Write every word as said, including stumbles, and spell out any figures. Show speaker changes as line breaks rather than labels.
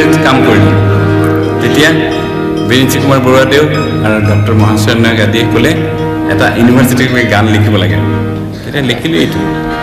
কাম কৰিলোঁ তেতিয়া বিৰিঞ্চি কুমাৰ বৰুৱাদেউ আৰু ডক্টৰ মহাশয় নায়ক আদিয়ে ক'লে এটা ইউনিভাৰ্চিটিৰ গান লিখিব লাগে তেতিয়া লিখিলোঁ এইটো